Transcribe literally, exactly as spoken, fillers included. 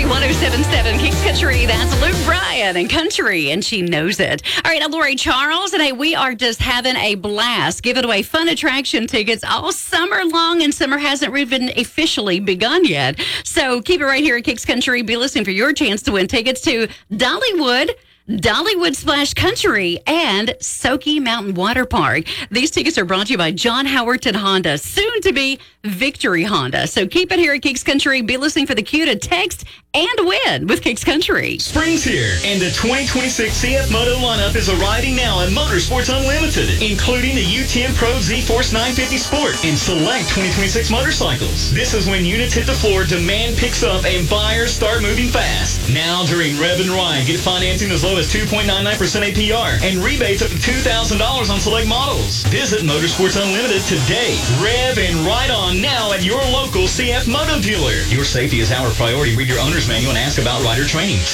one oh seven point seven Kicks Country. That's Luke Bryan and Country, and she knows it. All right, I'm Lori Charles, and hey, we are just having a blast, giving away fun attraction tickets all summer long, and summer hasn't even officially begun yet. So keep it right here at Kicks Country. Be listening for your chance to win tickets to Dollywood, Dollywood Splash Country, and Soaky Mountain Water Park. These tickets are brought to you by John Howerton Honda, soon to be Victory Honda. So keep it here at Kicks Country. Be listening for the cue to text and win with Kicks Country. Spring's here, and the twenty twenty-six C F Moto lineup is arriving now at Motorsports Unlimited, including the U ten Pro Z-Force nine fifty Sport and select twenty twenty-six motorcycles. This is when units hit the floor, demand picks up, and buyers start moving fast. Now during Rev and Ride, get financing as low as two point nine nine percent A P R and rebates up to two thousand dollars on select models. Visit Motorsports Unlimited today. Rev and Ride on now at your local C F Moto dealer. Your safety is our priority. Read your owner's manual and ask about rider training.